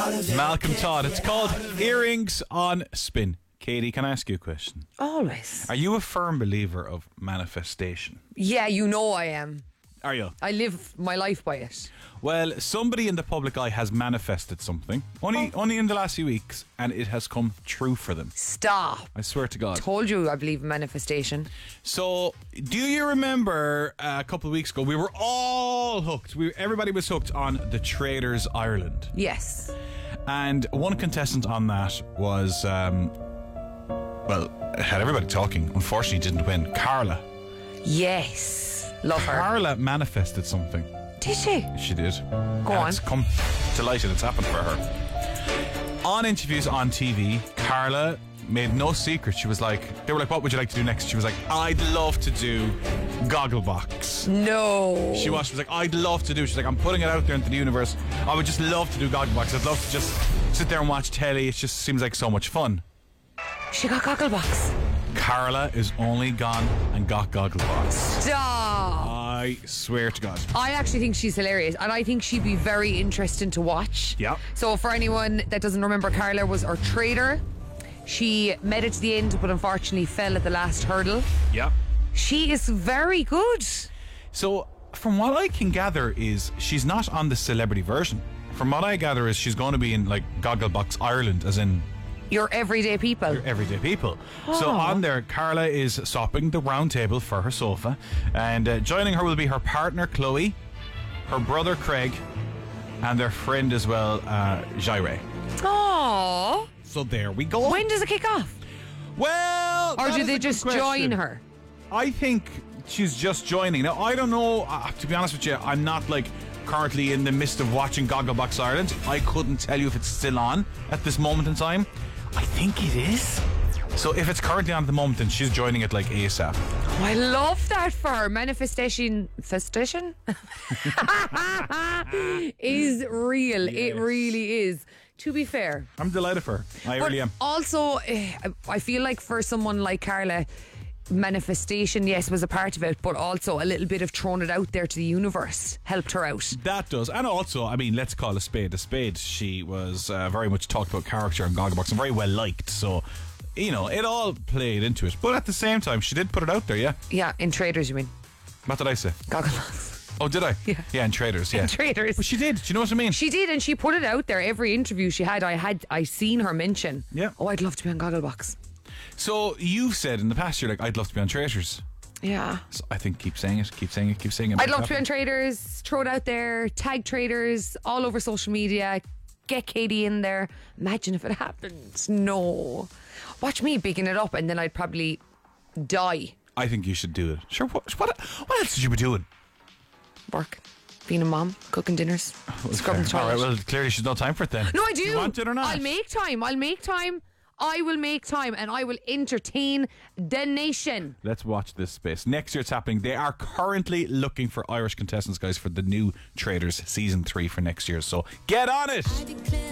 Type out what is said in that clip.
Malcolm Todd. It's called Earrings on Spin. Katie, can I ask you a question? Always. Are you a firm believer of manifestation? Yeah, you know I am. Are you? I live my life by it. Well, somebody in the public eye has manifested something only in the last few weeks, and it has come true for them. Stop. I swear to God. Told you I believe in manifestation. So, do you remember a couple of weeks ago we were all hooked? Everybody was hooked on the Traders Ireland. Yes. And one contestant on that was, it had everybody talking. Unfortunately, didn't win. Carla. Yes. Love her. Carla manifested something. Did she? She did. Go on. It's come to light and it's happened for her. On interviews on TV, Carla made no secret. She was like, they were like, what would you like to do next? She was like, I'd love to do Gogglebox. No. She was like, I'd love to do. She's like, I'm putting it out there into the universe. I would just love to do Gogglebox. I'd love to just sit there and watch telly. It just seems like so much fun. She got Gogglebox. Carla is only gone and got Gogglebox. Stop. I swear to God. I actually think she's hilarious, and I think she'd be very interesting to watch. Yeah. So for anyone that doesn't remember, Carla was our trader. She made it to the end, but unfortunately fell at the last hurdle. Yeah. She is very good. So, from what I can gather is she's not on the celebrity version. From what I gather is she's going to be in like Gogglebox Ireland, as in Your everyday people. your everyday people. So on there, Carla is swapping the round table for her sofa, and joining her will be her partner Chloe, her brother Craig, and their friend as well, Jaire. Aww. So there we go. When does it kick off? Well, Or that do is they a good just question. join her? I think she's just joining. Now, I don't know, to be honest with you, I'm not like currently in the midst of watching Gogglebox Ireland. I couldn't tell you if it's still on at this moment in time. I think it is. So if it's currently on at the moment, then she's joining it like ASAP. Oh, I love that for her. Manifestation is real. Yes. It really is. To be fair. I'm delighted for her. I really am. Also, I feel like for someone like Carla, manifestation, yes, was a part of it, but also a little bit of throwing it out there to the universe helped her out. That does. And also, I mean, let's call a spade a spade. She was very much talked about character in Gogglebox and very well liked. So, you know, it all played into it. But at the same time, she did put it out there, yeah? Yeah, in Traders, you mean? What did I say? Gogglebox. Oh, did I? Yeah. Yeah, in Traders, yeah. In Traders. But she did. Do you know what I mean? She did, and she put it out there. Every interview she had, I seen her mention. Yeah. Oh, I'd love to be on Gogglebox. So you've said in the past, you're like, I'd love to be on Traders. Yeah. So I think keep saying it. I'd love to be on Traders, throw it out there, tag Traders all over social media, get Katie in there. Imagine if it happens. No. Watch me bigging it up, and then I'd probably die. I think you should do it. Sure, what else did you be doing? Work. Being a mom, cooking dinners, scrubbing the All right, toilet. well, clearly she's no time for it then. No, I do. You want it or not? I'll make time. I will make time, and I will entertain the nation. Let's watch this space. Next year it's happening. They are currently looking for Irish contestants, guys, for the new Traders Season 3 for next year. So get on it!